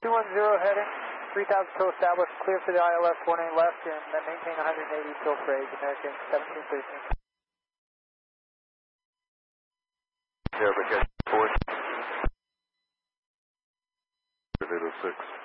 210 heading, 3000 till established, clear for the ILS, 18 left, and then maintain 180 till parade, American 1713. Yeah, but 4. 806.